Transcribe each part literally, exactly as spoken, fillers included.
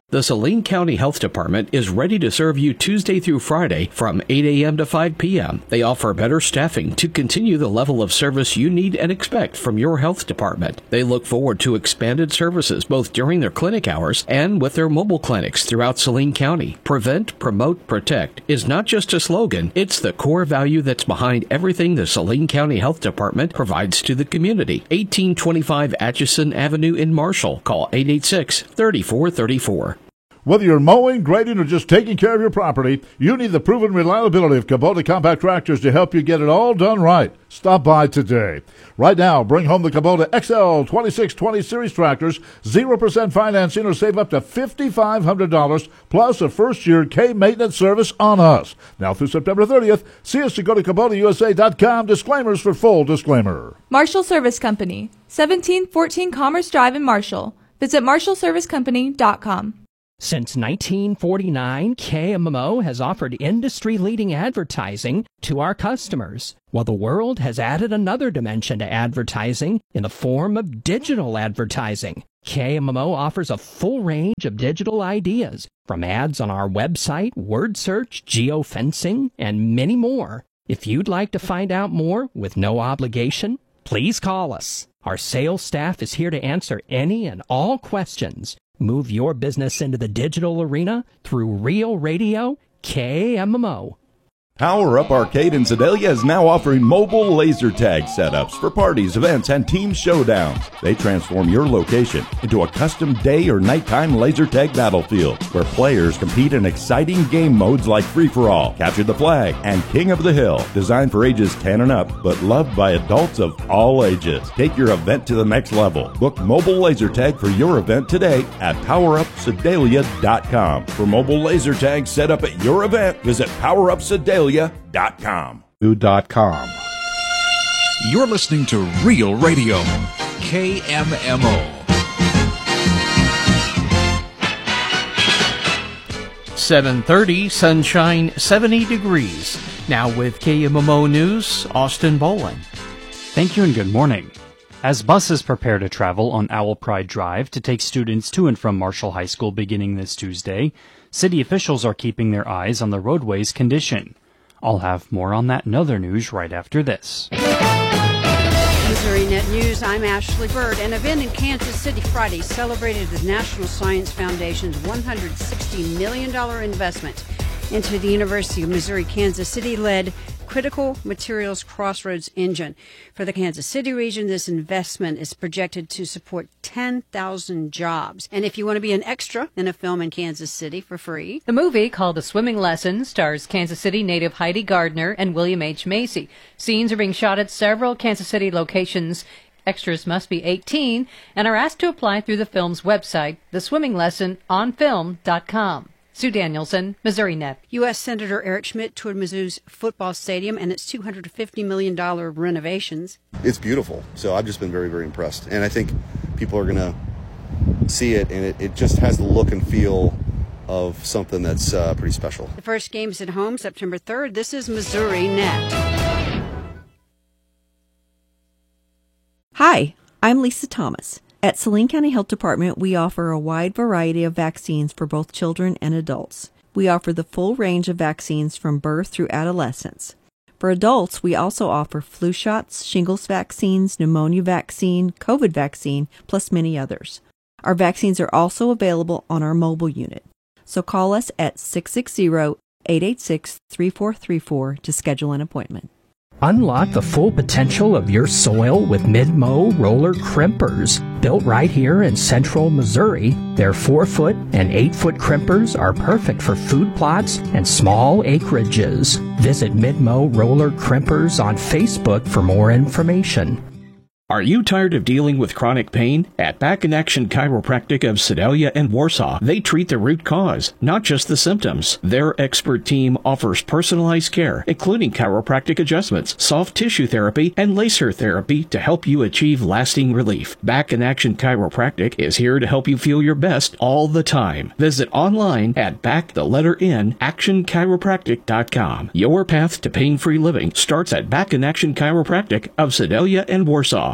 The Saline County Health Department is ready to serve you Tuesday through Friday from eight a.m. to five p.m. They offer better staffing to continue the level of service you need and expect from your health department. They look forward to expanded services both during their clinic hours and with their mobile clinics throughout Saline County. Prevent, promote, protect is not just a slogan, it's the core value that's behind everything the Saline County Health Department provides to the community. eighteen twenty-five Atchison Avenue in Marshall. Call eight eight six, three four three four. Whether you're mowing, grading, or just taking care of your property, you need the proven reliability of Kubota compact tractors to help you get it all done right. Stop by today. Right now, bring home the Kubota X L twenty-six twenty Series tractors, zero percent financing, or save up to five thousand five hundred dollars, plus a first-year K-maintenance service on us. Now through September thirtieth, see us to go to Kubota U S A dot com. Disclaimers for full disclaimer. Marshall Service Company, seventeen fourteen Commerce Drive in Marshall. Visit marshall service company dot com. Since nineteen forty-nine, K M M O has offered industry-leading advertising to our customers, while the world has added another dimension to advertising in the form of digital advertising. K M M O offers a full range of digital ideas, from ads on our website, word search, geofencing, and many more. If you'd like to find out more with no obligation, please call us. Our sales staff is here to answer any and all questions. Move your business into the digital arena through Real Radio K M M O. Power Up Arcade in Sedalia is now offering mobile laser tag setups for parties, events, and team showdowns. They transform your location into a custom day or nighttime laser tag battlefield where players compete in exciting game modes like Free-for-All, Capture the Flag, and King of the Hill. Designed for ages ten and up, but loved by adults of all ages. Take your event to the next level. Book mobile laser tag for your event today at power up sedalia dot com. For mobile laser tag set up at your event, visit power up sedalia dot com. Dot com. You're listening to Real Radio, K M M O. seven thirty, sunshine, seventy degrees. Now with K M M O News, Austin Boland. Thank you and good morning. As buses prepare to travel on Owl Pride Drive to take students to and from Marshall High School beginning this Tuesday, city officials are keeping their eyes on the roadway's condition. I'll have more on that and other news right after this. Missouri Net News, I'm Ashley Bird. An event in Kansas City Friday celebrated the National Science Foundation's one hundred sixty million dollars investment into the University of Missouri Kansas City-led Critical Materials Crossroads Engine. For the Kansas City region, this investment is projected to support ten thousand jobs. And if you want to be an extra in a film in Kansas City for free. The movie, called A Swimming Lesson, stars Kansas City native Heidi Gardner and William H. Macy. Scenes are being shot at several Kansas City locations. Extras must be eighteen and are asked to apply through the film's website, the swimming lesson on film dot com. Sue Danielson, Missouri Net. U S Senator Eric Schmidt toured Mizzou's football stadium and its two hundred fifty million dollars renovations. It's beautiful, so I've just been very, very impressed. And I think people are going to see it, and it, it just has the look and feel of something that's uh, pretty special. The first game is at home September third. This is Missouri Net. Hi, I'm Lisa Thomas. At Saline County Health Department, we offer a wide variety of vaccines for both children and adults. We offer the full range of vaccines from birth through adolescence. For adults, we also offer flu shots, shingles vaccines, pneumonia vaccine, COVID vaccine, plus many others. Our vaccines are also available on our mobile unit. So call us at six six zero, eight eight six, three four three four to schedule an appointment. Unlock the full potential of your soil with Mid-Mow roller crimpers. Built right here in central Missouri, their four-foot and eight-foot crimpers are perfect for food plots and small acreages. Visit Mid-Mow roller crimpers on Facebook for more information. Are you tired of dealing with chronic pain? At Back in Action Chiropractic of Sedalia and Warsaw, they treat the root cause, not just the symptoms. Their expert team offers personalized care, including chiropractic adjustments, soft tissue therapy, and laser therapy to help you achieve lasting relief. Back in Action Chiropractic is here to help you feel your best all the time. Visit online at back the letter N action chiropractic dot com. Your path to pain-free living starts at Back in Action Chiropractic of Sedalia and Warsaw.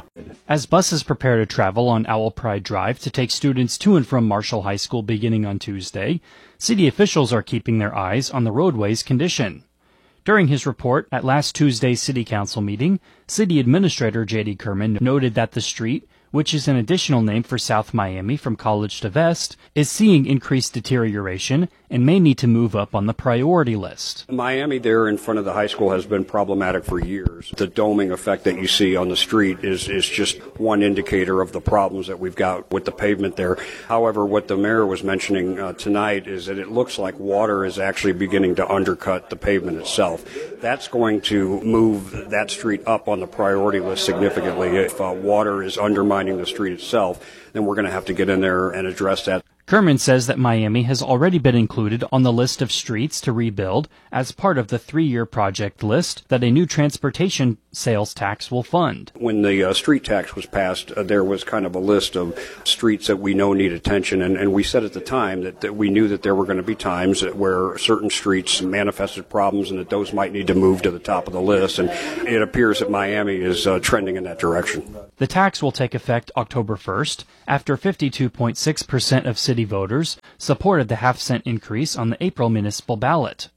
As buses prepare to travel on Owl Pride Drive to take students to and from Marshall High School beginning on Tuesday, city officials are keeping their eyes on the roadway's condition. During his report at last Tuesday's City Council meeting, City Administrator J D Kerman noted that the street, which is an additional name for South Miami from College to Vest, is seeing increased deterioration and may need to move up on the priority list. Miami there in front of the high school has been problematic for years. The doming effect that you see on the street is, is just one indicator of the problems that we've got with the pavement there. However, what the mayor was mentioning uh, tonight is that it looks like water is actually beginning to undercut the pavement itself. That's going to move that street up on the priority list significantly. If uh, water is undermining the street itself, then we're going to have to get in there and address that. Kerman says that Miami has already been included on the list of streets to rebuild as part of the three-year project list that a new transportation sales tax will fund. When the uh, street tax was passed, uh, there was kind of a list of streets that we know need attention, and, and we said at the time that, that we knew that there were going to be times where certain streets manifested problems and that those might need to move to the top of the list, and it appears that Miami is uh, trending in that direction. The tax will take effect October first, after fifty-two point six percent of city voters supported the half-cent increase on the April municipal ballot.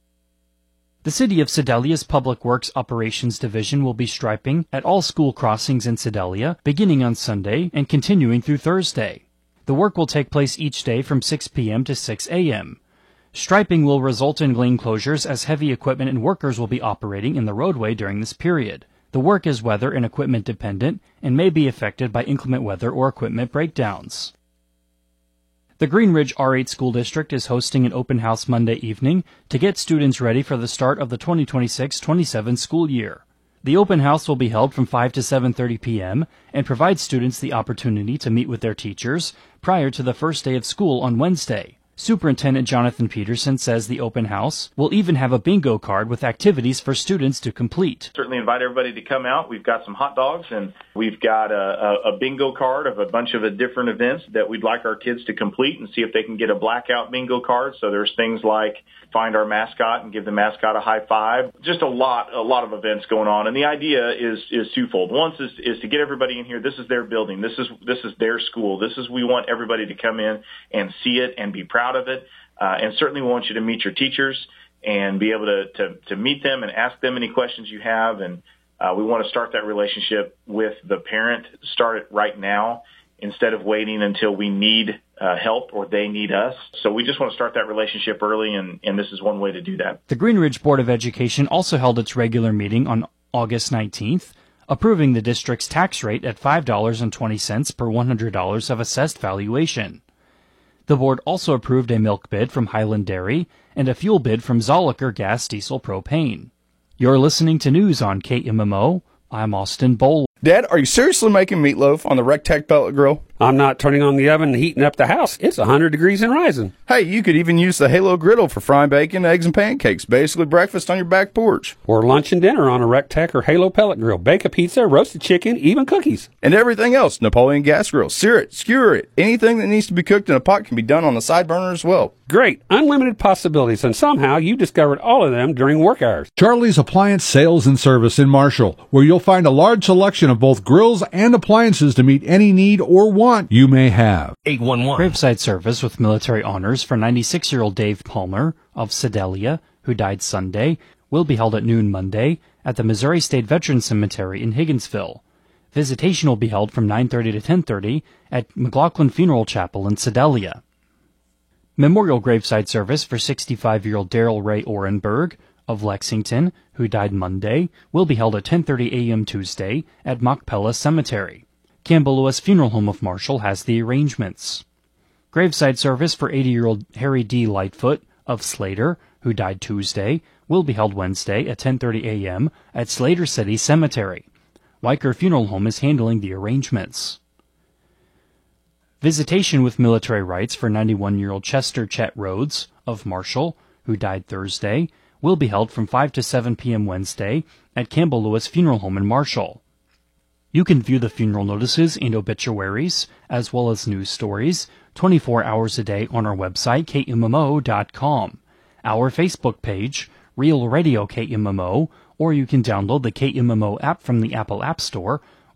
The City of Sedalia's Public Works Operations Division will be striping at all school crossings in Sedalia beginning on Sunday and continuing through Thursday. The work will take place each day from six p.m. to six a.m. Striping will result in lane closures as heavy equipment and workers will be operating in the roadway during this period. The work is weather and equipment dependent and may be affected by inclement weather or equipment breakdowns. The Green Ridge R eight School District is hosting an open house Monday evening to get students ready for the start of the twenty twenty-six twenty-seven school year. The open house will be held from five to seven thirty p.m. and provide students the opportunity to meet with their teachers prior to the first day of school on Wednesday. Superintendent Jonathan Peterson says the open house will even have a bingo card with activities for students to complete. Certainly invite everybody to come out. We've got some hot dogs and we've got a, a, a bingo card of a bunch of different events that we'd like our kids to complete and see if they can get a blackout bingo card. So there's things like find our mascot and give the mascot a high five. Just a lot, a lot of events going on. And the idea is, is twofold. One is, is to get everybody in here. This is their building. This is, this is their school. This is, we want everybody to come in and see it and be proud of it. Uh, and certainly we want you to meet your teachers and be able to, to, to meet them and ask them any questions you have. And uh, we want to start that relationship with the parent, start it right now instead of waiting until we need uh, help or they need us. So we just want to start that relationship early, and, and this is one way to do that. The Green Ridge Board of Education also held its regular meeting on August nineteenth, approving the district's tax rate at five dollars and twenty cents per one hundred dollars of assessed valuation. The board also approved a milk bid from Highland Dairy and a fuel bid from Zolliker Gas Diesel Propane. You're listening to news on K M M O. I'm Austin Bowl. Dad, are you seriously making meatloaf on the Rectech pellet grill? I'm not turning on the oven and heating up the house. It's one hundred degrees and rising. Hey, you could even use the Halo griddle for frying bacon, eggs, and pancakes. Basically breakfast on your back porch. Or lunch and dinner on a Rectech or Halo pellet grill. Bake a pizza, roasted chicken, even cookies. And everything else. Napoleon gas grill. Sear it, skewer it. Anything that needs to be cooked in a pot can be done on the side burner as well. Great. Unlimited possibilities, and somehow you discovered all of them during work hours. Charlie's Appliance Sales and Service in Marshall, where you'll find a large selection of both grills and appliances to meet any need or want you may have. eight one one. Graveside service with military honors for ninety-six-year-old Dave Palmer of Sedalia, who died Sunday, will be held at noon Monday at the Missouri State Veterans Cemetery in Higginsville. Visitation will be held from nine thirty to ten thirty at McLaughlin Funeral Chapel in Sedalia. Memorial graveside service for sixty-five-year-old Daryl Ray Orenberg of Lexington, who died Monday, will be held at ten thirty a.m. Tuesday at Machpelah Cemetery. Campbell Lewis Funeral Home of Marshall has the arrangements. Graveside service for eighty-year-old Harry D. Lightfoot of Slater, who died Tuesday, will be held Wednesday at ten thirty a.m. at Slater City Cemetery. Weicker Funeral Home is handling the arrangements. Visitation with military rites for ninety-one-year-old Chester Chet Rhodes of Marshall, who died Thursday, will be held from five to seven p.m. Wednesday at Campbell Lewis Funeral Home in Marshall. You can view the funeral notices and obituaries, as well as news stories, twenty-four hours a day on our website, K M M O dot com, our Facebook page, Real Radio K M M O, or you can download the K M M O app from the Apple App Store,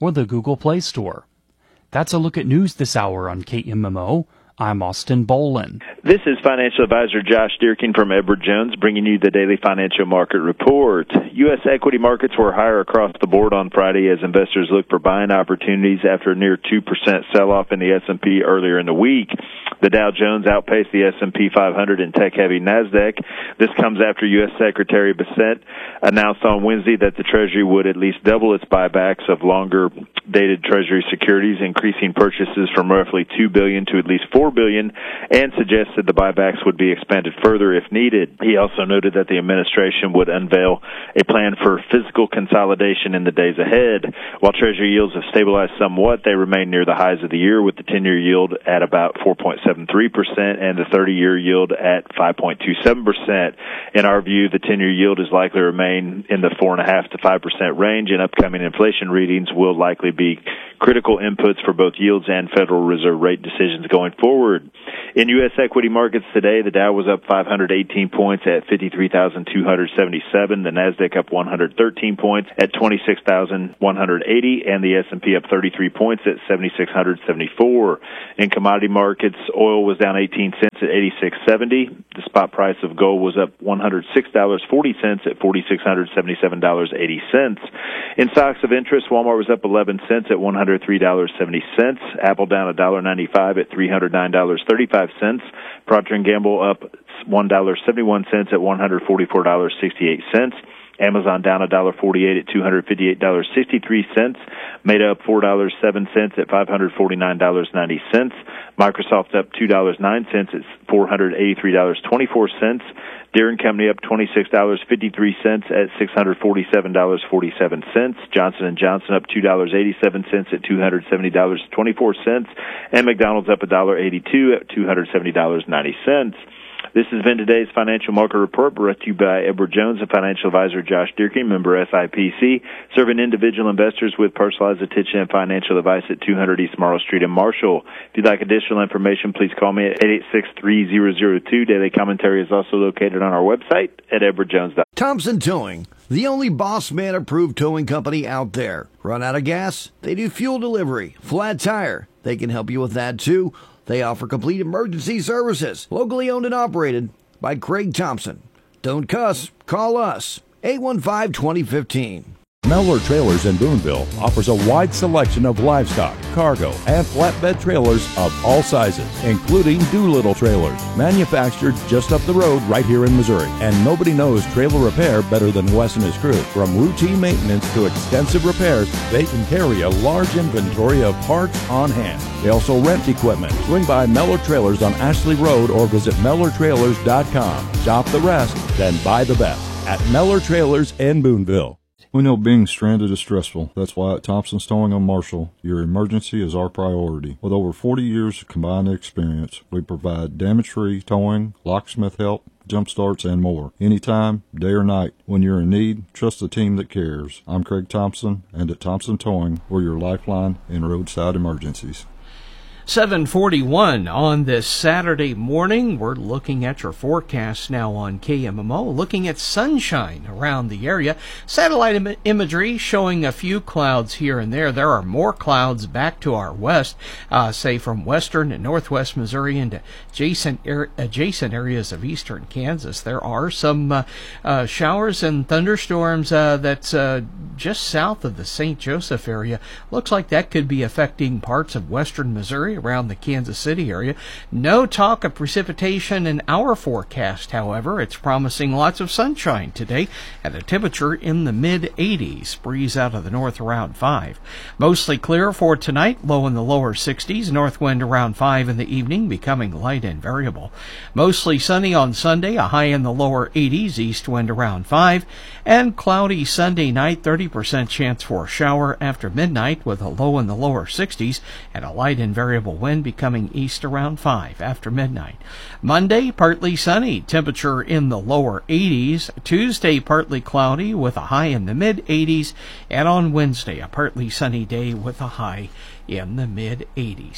or the Google Play Store. That's a look at news this hour on K M M O. I'm Austin Bolin. This is financial advisor Josh Dierking from Edward Jones bringing you the daily financial market report. U S equity markets were higher across the board on Friday as investors looked for buying opportunities after a near two percent sell-off in the S and P earlier in the week. The Dow Jones outpaced the S and P five hundred and tech-heavy NASDAQ. This comes after U S Secretary Bissett announced on Wednesday that the Treasury would at least double its buybacks of longer-dated Treasury securities, increasing purchases from roughly two billion dollars to at least four billion dollars, and suggested the buybacks would be expanded further if needed. He also noted that the administration would unveil a plan for fiscal consolidation in the days ahead. While Treasury yields have stabilized somewhat, they remain near the highs of the year, with the ten-year yield at about four point seven three percent and the thirty-year yield at five point two seven percent. In our view, the ten-year yield is likely to remain in the four point five to five percent range, and upcoming inflation readings will likely be critical inputs for both yields and Federal Reserve rate decisions going forward. In U S equity markets today, the Dow was up five hundred eighteen points at fifty-three thousand two hundred seventy-seven, the NASDAQ up one hundred thirteen points at twenty-six thousand one hundred eighty, and the S and P up thirty-three points at seventy-six hundred seventy-four. In commodity markets, oil was down eighteen cents at eighty-six seventy. The spot price of gold was up one hundred six dollars and forty cents at four thousand six hundred seventy-seven dollars and eighty cents. In stocks of interest, Walmart was up eleven cents at one hundred three dollars and seventy cents. Apple down one dollar and ninety-five cents at three hundred nine dollars and thirty-five cents. Procter and Gamble up one dollar and seventy-one cents at one hundred forty-four dollars and sixty-eight cents. Amazon down one dollar and forty-eight cents at two hundred fifty-eight dollars and sixty-three cents. Meta up four dollars and seven cents at five hundred forty-nine dollars and ninety cents. Microsoft up two dollars and nine cents at four hundred eighty-three dollars and twenty-four cents. Deere and Company up twenty-six dollars and fifty-three cents at six hundred forty-seven dollars and forty-seven cents. Johnson and Johnson up two dollars and eighty-seven cents at two hundred seventy dollars and twenty-four cents. And McDonald's up one dollar and eighty-two cents at two hundred seventy dollars and ninety cents. This has been today's Financial Market Report, brought to you by Edward Jones and financial advisor Josh Dierking, member S I P C, serving individual investors with personalized attention and financial advice at two hundred East Marl Street in Marshall. If you'd like additional information, please call me at eight eight six, three zero zero two. Daily commentary is also located on our website at edward jones dot com. Thompson Towing, the only Boss Man approved towing company out there. Run out of gas? They do fuel delivery. Flat tire? They can help you with that too. They offer complete emergency services, locally owned and operated by Craig Thompson. Don't cuss, call us, eight one five, two zero one five. Mellor Trailers in Boonville offers a wide selection of livestock, cargo, and flatbed trailers of all sizes, including Doolittle trailers, manufactured just up the road right here in Missouri. And nobody knows trailer repair better than Wes and his crew. From routine maintenance to extensive repairs, they can carry a large inventory of parts on hand. They also rent equipment. Swing by Mellor Trailers on Ashley Road or visit mellor trailers dot com. Shop the rest, then buy the best at Mellor Trailers in Boonville. We know being stranded is stressful. That's why at Thompson's Towing on Marshall, your emergency is our priority. With over forty years of combined experience, we provide damage-free towing, locksmith help, jump starts, and more. Anytime, day or night. When you're in need, trust the team that cares. I'm Craig Thompson, and at Thompson Towing, we're your lifeline in roadside emergencies. seven forty-one on this Saturday morning. We're looking at your forecast now on K M M O, looking at sunshine around the area. Satellite Im- imagery showing a few clouds here and there. There are more clouds back to our west, uh, say from western and northwest Missouri into adjacent, er- adjacent areas of eastern Kansas. There are some uh, uh, showers and thunderstorms uh, that's uh, just south of the Saint Joseph area. Looks like that could be affecting parts of western Missouri, around the Kansas City area. No talk of precipitation in our forecast, however. It's promising lots of sunshine today at a temperature in the mid eighties. Breeze out of the north around five. Mostly clear for tonight, low in the lower sixties. North wind around five in the evening, becoming light and variable. Mostly sunny on Sunday, a high in the lower eighties. East wind around five. And cloudy Sunday night, thirty percent chance for a shower after midnight with a low in the lower sixties and a light and variable wind becoming east around five after midnight. Monday, partly sunny, temperature in the lower eighties. Tuesday, partly cloudy with a high in the mid eighties. And on Wednesday, a partly sunny day with a high in the mid eighties.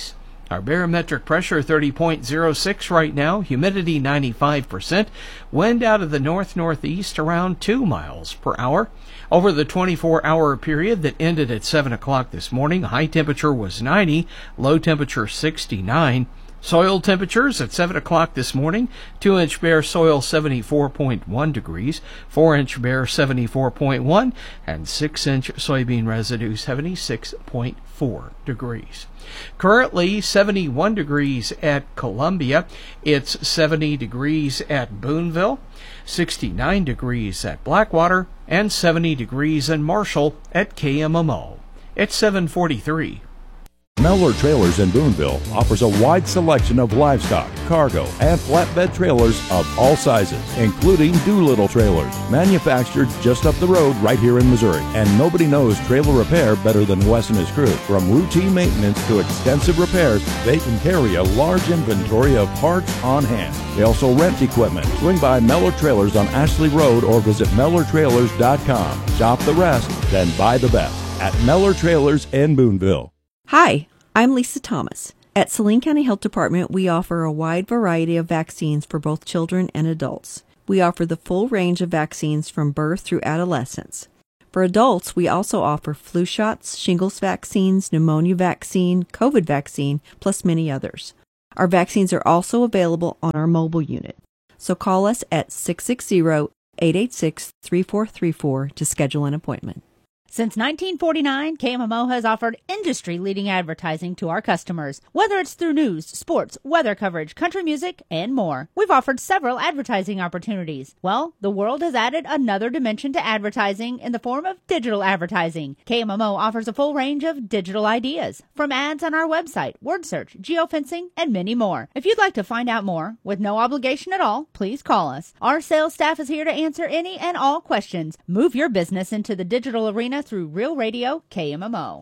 Our barometric pressure thirty point oh six right now, humidity ninety-five percent, wind out of the north-northeast around two miles per hour. Over the twenty-four hour period that ended at seven o'clock this morning, high temperature was ninety, low temperature sixty-nine. Soil temperatures at seven o'clock this morning, two inch bare soil seventy-four point one degrees, four inch bare seventy-four point one, and six inch soybean residue seventy-six point four degrees. Currently seventy-one degrees at Columbia, it's seventy degrees at Boonville, sixty-nine degrees at Blackwater, and seventy degrees in Marshall at K M M O. It's seven forty-three. Mellor Trailers in Boonville offers a wide selection of livestock, cargo, and flatbed trailers of all sizes, including Doolittle trailers, manufactured just up the road right here in Missouri. And nobody knows trailer repair better than Wes and his crew. From routine maintenance to extensive repairs, they can carry a large inventory of parts on hand. They also rent equipment. Swing by Mellor Trailers on Ashley Road or visit Mellor Trailers dot com. Shop the rest, then buy the best at Mellor Trailers in Boonville. Hi, I'm Lisa Thomas. At Saline County Health Department, we offer a wide variety of vaccines for both children and adults. We offer the full range of vaccines from birth through adolescence. For adults, we also offer flu shots, shingles vaccines, pneumonia vaccine, COVID vaccine, plus many others. Our vaccines are also available on our mobile unit. So call us at six six zero, eight eight six, three four three four to schedule an appointment. Since nineteen forty-nine, K M M O has offered industry-leading advertising to our customers, whether it's through news, sports, weather coverage, country music, and more. We've offered several advertising opportunities. Well, the world has added another dimension to advertising in the form of digital advertising. K M M O offers a full range of digital ideas, from ads on our website, word search, geofencing, and many more. If you'd like to find out more, with no obligation at all, please call us. Our sales staff is here to answer any and all questions. Move your business into the digital arena through Real Radio K M M O.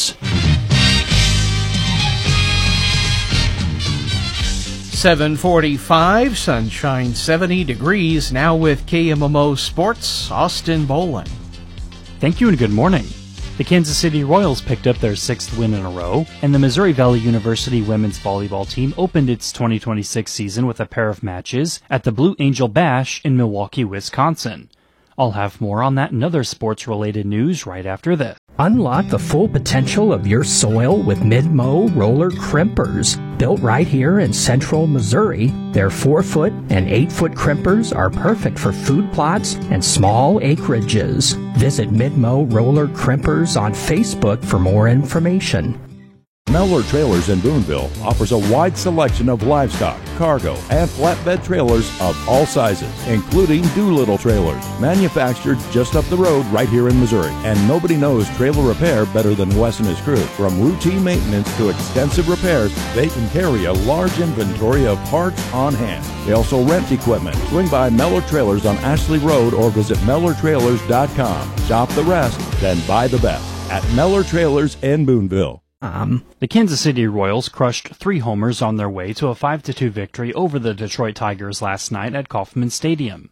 seven forty-five, sunshine seventy degrees, now with K M M O Sports, Austin Bolin. Thank you and good morning. The Kansas City Royals picked up their sixth win in a row, and the Missouri Valley University women's volleyball team opened its twenty twenty-six season with a pair of matches at the Blue Angel Bash in Milwaukee, Wisconsin. I'll have more on that and other sports-related news right after this. Unlock the full potential of your soil with Mid-Mow roller crimpers. Built right here in central Missouri, their four-foot and eight-foot crimpers are perfect for food plots and small acreages. Visit Mid-Mow Roller Crimpers on Facebook for more information. Mellor Trailers in Boonville offers a wide selection of livestock, cargo, and flatbed trailers of all sizes, including Doolittle trailers, manufactured just up the road right here in Missouri. And nobody knows trailer repair better than Wes and his crew. From routine maintenance to extensive repairs, they can carry a large inventory of parts on hand. They also rent equipment. Swing by Mellor Trailers on Ashley Road or visit Mellor Trailers dot com. Shop the rest, then buy the best at Mellor Trailers in Boonville. Um, the Kansas City Royals crushed three homers on their way to a five to two victory over the Detroit Tigers last night at Kauffman Stadium.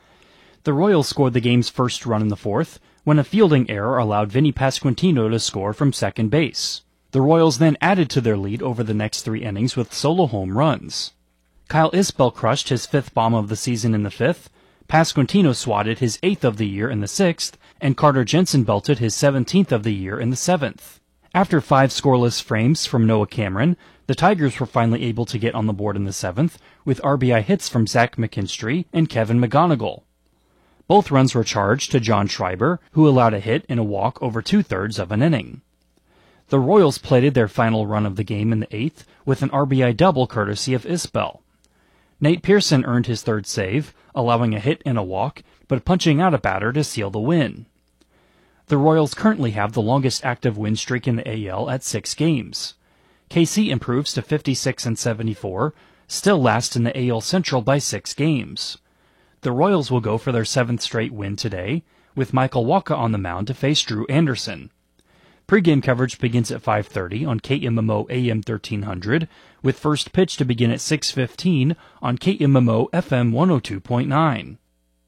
The Royals scored the game's first run in the fourth when a fielding error allowed Vinny Pasquantino to score from second base. The Royals then added to their lead over the next three innings with solo home runs. Kyle Isbell crushed his fifth bomb of the season in the fifth, Pasquantino swatted his eighth of the year in the sixth, and Carter Jensen belted his seventeenth of the year in the seventh. After five scoreless frames from Noah Cameron, the Tigers were finally able to get on the board in the seventh with R B I hits from Zach McKinstry and Kevin McGonigal. Both runs were charged to John Schreiber, who allowed a hit and a walk over two-thirds of an inning. The Royals plated their final run of the game in the eighth with an R B I double courtesy of Isbell. Nate Pearson earned his third save, allowing a hit and a walk, but punching out a batter to seal the win. The Royals currently have the longest active win streak in the A L at six games. K C improves to fifty-six and seventy-four, still last in the A L Central by six games. The Royals will go for their seventh straight win today, with Michael Wacha on the mound to face Drew Anderson. Pre-game coverage begins at five thirty on K M M O A M thirteen hundred, with first pitch to begin at six fifteen on K M M O F M one oh two point nine.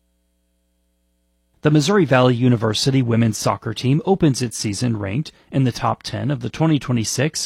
The Missouri Valley University women's soccer team opens its season ranked in the top ten of the twenty twenty-six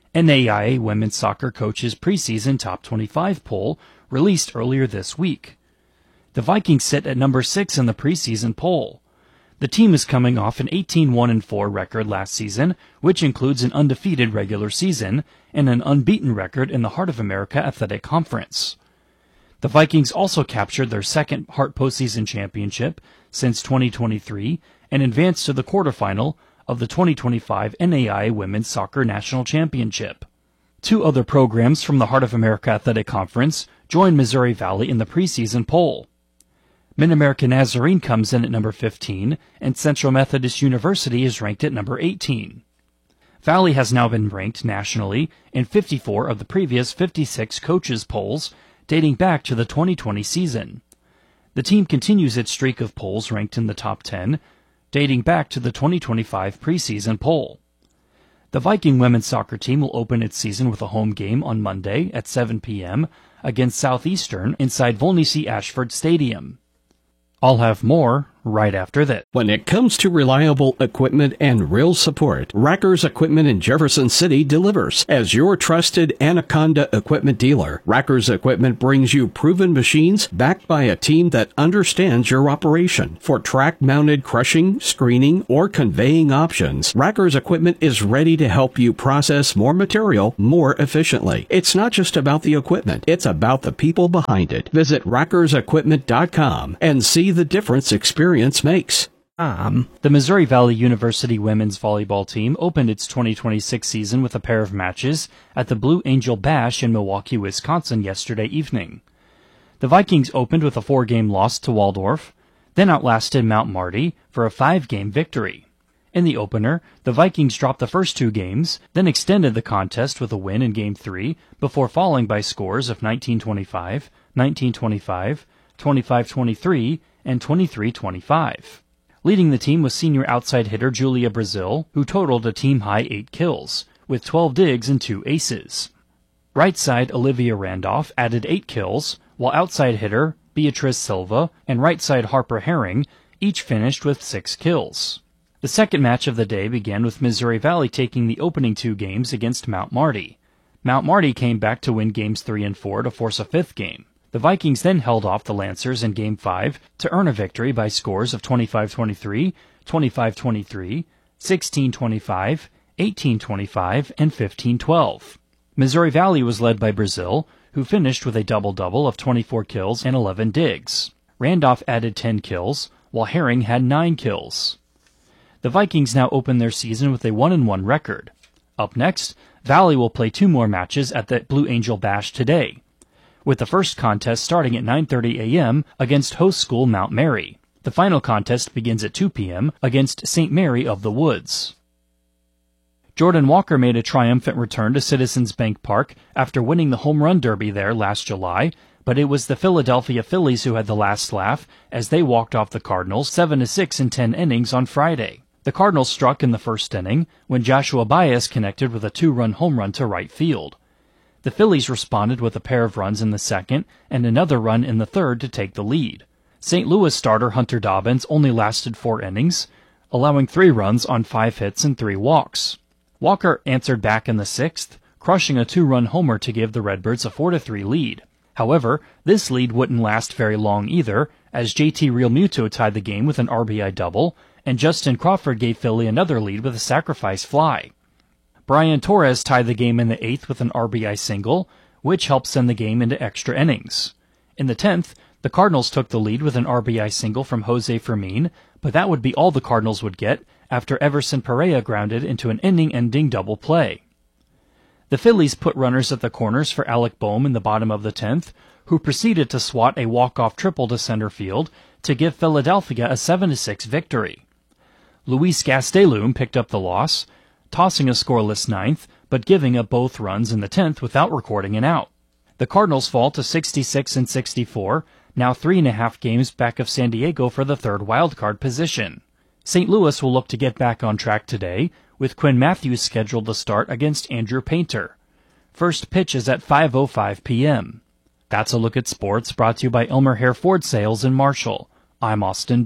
N A I A Women's Soccer Coaches Preseason Top twenty-five poll released earlier this week. The Vikings sit at number six in the preseason poll. The team is coming off an eighteen one and four record last season, which includes an undefeated regular season and an unbeaten record in the Heart of America Athletic Conference. The Vikings also captured their second Heart postseason championship since twenty twenty-three and advanced to the quarterfinal of the twenty twenty-five N A I A Women's Soccer National Championship. Two other programs from the Heart of America Athletic Conference joined Missouri Valley in the preseason poll. Mid-America Nazarene comes in at number fifteen, and Central Methodist University is ranked at number eighteen. Valley has now been ranked nationally in fifty-four of the previous fifty-six coaches polls, dating back to the twenty twenty season. The team continues its streak of polls ranked in the top ten, dating back to the twenty twenty-five preseason poll. The Viking women's soccer team will open its season with a home game on Monday at seven p.m. against Southeastern inside Volnese Ashford Stadium. I'll have more right after this. When it comes to reliable equipment and real support, Rackers Equipment in Jefferson City delivers. As your trusted Anaconda equipment dealer, Rackers Equipment brings you proven machines backed by a team that understands your operation. For track-mounted crushing, screening, or conveying options, Rackers Equipment is ready to help you process more material more efficiently. It's not just about the equipment, it's about the people behind it. Visit rackers equipment dot com and see the difference experience makes. Um, the Missouri Valley University women's volleyball team opened its twenty twenty-six season with a pair of matches at the Blue Angel Bash in Milwaukee, Wisconsin yesterday evening. The Vikings opened with a four-game loss to Waldorf, then outlasted Mount Marty for a five-game victory. In the opener, the Vikings dropped the first two games, then extended the contest with a win in Game three before falling by scores of nineteen twenty-five, nineteen twenty-five, twenty-five twenty-three, and twenty-three twenty-five. Leading the team was senior outside hitter Julia Brazil, who totaled a team-high eight kills, with twelve digs and two aces. Right side Olivia Randolph added eight kills, while outside hitter Beatrice Silva and right side Harper Herring each finished with six kills. The second match of the day began with Missouri Valley taking the opening two games against Mount Marty. Mount Marty came back to win games three and four to force a fifth game. The Vikings then held off the Lancers in Game five to earn a victory by scores of twenty-five twenty-three, twenty-five twenty-three, sixteen twenty-five, eighteen twenty-five, and fifteen twelve. Missouri Valley was led by Brazil, who finished with a double-double of twenty-four kills and eleven digs. Randolph added ten kills, while Herring had nine kills. The Vikings now open their season with a one and one record. Up next, Valley will play two more matches at the Blue Angel Bash today, with the first contest starting at nine thirty a.m. against host school Mount Mary. The final contest begins at two p.m. against Saint Mary of the Woods. Jordan Walker made a triumphant return to Citizens Bank Park after winning the Home Run Derby there last July, but it was the Philadelphia Phillies who had the last laugh as they walked off the Cardinals seven to six in ten innings on Friday. The Cardinals struck in the first inning when Joshua Baez connected with a two-run home run to right field. The Phillies responded with a pair of runs in the second and another run in the third to take the lead. Saint Louis starter Hunter Dobbins only lasted four innings, allowing three runs on five hits and three walks. Walker answered back in the sixth, crushing a two-run homer to give the Redbirds a four to three lead. However, this lead wouldn't last very long either, as J T Realmuto tied the game with an R B I double, and Justin Crawford gave Philly another lead with a sacrifice fly. Brian Torres tied the game in the eighth with an R B I single, which helped send the game into extra innings. In the tenth, the Cardinals took the lead with an R B I single from Jose Fermin, but that would be all the Cardinals would get after Everson Perea grounded into an inning-ending double play. The Phillies put runners at the corners for Alec Boehm in the bottom of the tenth, who proceeded to swat a walk-off triple to center field to give Philadelphia a seven to six victory. Luis Gastelum picked up the loss, tossing a scoreless ninth, but giving up both runs in the tenth without recording an out. The Cardinals fall to sixty-six and sixty-four, now three and a half games back of San Diego for the third wildcard position. Saint Louis will look to get back on track today, with Quinn Matthews scheduled to start against Andrew Painter. First pitch is at five oh five p.m. That's a look at sports brought to you by Elmer Hair Ford Sales in Marshall. I'm Austin Bowl.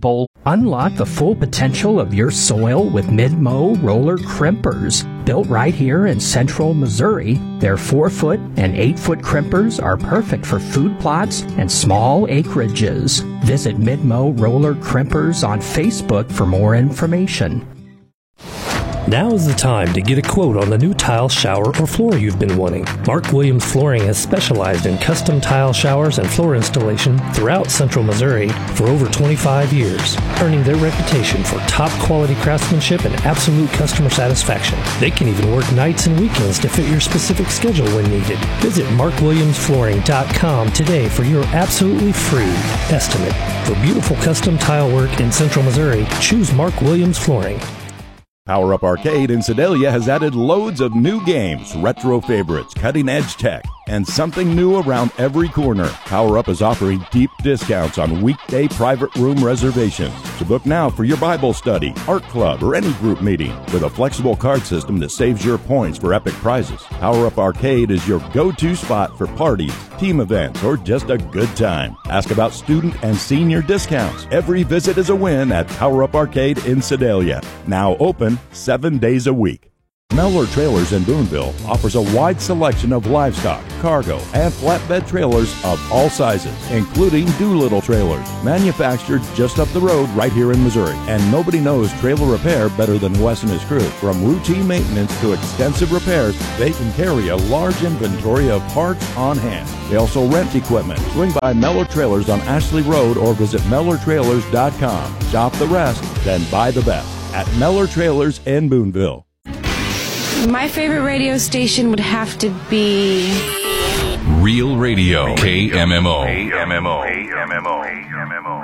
Unlock the full potential of your soil with Mid-Mow roller crimpers. Built right here in central Missouri, their four foot and eight foot crimpers are perfect for food plots and small acreages. Visit Mid-Mow Roller Crimpers on Facebook for more information. Now is the time to get a quote on the new tile, shower, or floor you've been wanting. Mark Williams Flooring has specialized in custom tile showers and floor installation throughout central Missouri for over twenty-five years, earning their reputation for top quality craftsmanship and absolute customer satisfaction. They can even work nights and weekends to fit your specific schedule when needed. Visit mark williams flooring dot com today for your absolutely free estimate. For beautiful custom tile work in central Missouri, choose Mark Williams Flooring. Power Up Arcade in Sedalia has added loads of new games, retro favorites, cutting-edge tech, and something new around every corner. Power Up is offering deep discounts on weekday private room reservations. So book now for your Bible study, art club, or any group meeting with a flexible card system that saves your points for epic prizes. Power Up Arcade is your go-to spot for parties, team events, or just a good time. Ask about student and senior discounts. Every visit is a win at Power Up Arcade in Sedalia. Now open seven days a week. Mellor Trailers in Boonville offers a wide selection of livestock, cargo, and flatbed trailers of all sizes, including Doolittle trailers, manufactured just up the road right here in Missouri. And nobody knows trailer repair better than Wes and his crew. From routine maintenance to extensive repairs, they can carry a large inventory of parts on hand. They also rent equipment. Swing by Mellor Trailers on Ashley Road or visit mellor trailers dot com. Shop the rest, then buy the best at Mellor Trailers in Boonville. My favorite radio station would have to be Real Radio, K M M O. K M M O. K M M O. K M M O.